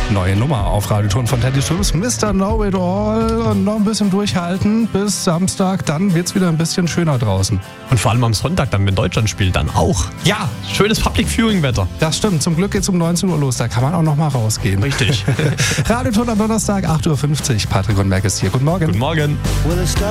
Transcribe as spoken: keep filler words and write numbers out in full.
Neue Nummer auf Radioton von Teddy Swims, Mister Know It All. Und noch ein bisschen durchhalten bis Samstag, dann wird's wieder ein bisschen schöner draußen. Und vor allem am Sonntag, dann wenn Deutschland spielt, dann auch. Ja, Schönes Public Viewing Wetter. das stimmt. Zum Glück geht's um neunzehn Uhr los, da kann man auch noch mal rausgehen. Richtig. Radioton am Donnerstag, acht Uhr fünfzig. Patrick und Mac ist hier. Guten Morgen. Guten Morgen.